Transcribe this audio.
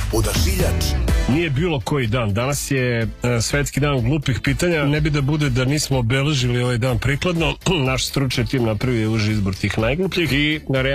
Odašiljač. Nije bilo koji dan. Danas je svetski dan glupih pitanja. Ne bi da bude da nismo obeležili ovaj dan prikladno. Naš stručni tim napravio je uži izbor tih najglupljih i